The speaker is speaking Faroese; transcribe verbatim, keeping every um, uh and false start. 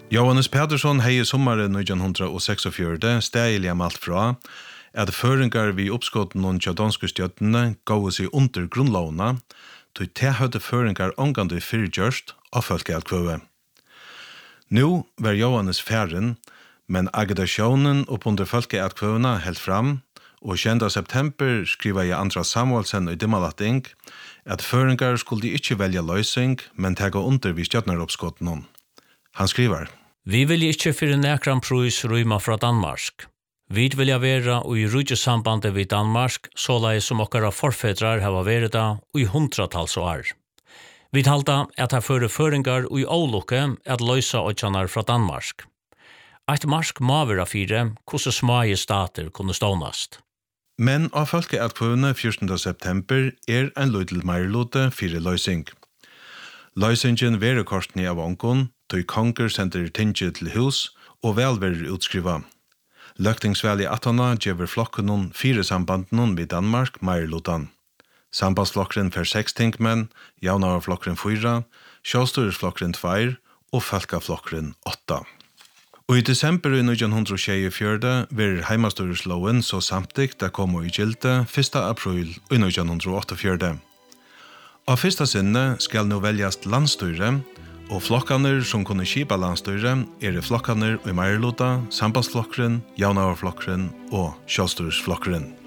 Johannes Pedersen hei sommaren nitjan seksogfjøruti stægilega malt fra at føringar vi oppskotten og tjadonske stjøttene gav seg under grunnlovna, tog te høyde føringar omgande fyrgjørst av folkealkvøve. Nå var Johannes færen, men agitasjonen opp under folkealkvøvene helt fram, og tjenda september skriva i Andra Samuelsen i Dimmalatting at føringar skulle ikke velja løysing, men tega under vi stjøttneroppskotten. Han skriver: Vi vil ikke fyrir nekran prøys røyma fra Danmark. Vi vil ja vera og i rujjesambandet vid Danmark, såleis som okkara forfedrar hava vært da og i hundratals år. Vi talta at her føre føringar og i ålukke at løysa åkjanar fra Danmark. Eit marsk må vera fire, kosse smaie stater kunne stånast. Men av folkealkvøvene fjortende september er en løydel meirlote fire løysing. Løysingen vere kortni av onkon, tog konger sender tinge til hus og vel verer utskriva. Løktingsvel i attana gjever flokkenon fire sambanden vid Danmark meirlotan. Sambandsflokkeren fer seks tingmenn, jaunarflokkeren fyra, sjåstoresflokkeren tveir og folkeflokkeren åtta. Og i desember i nitjan tjuefjøruti verer heimastoresloven så samtidig det kommer i gilde første april i nitjan åttiofjøruti. Av første sinne skal nå veljas landstyre, og flokkaner som kunne kipa landstyre er flokkaner i meirlota, sambandsflokkeren, jaunarflokkeren og sjåstoresflokkeren.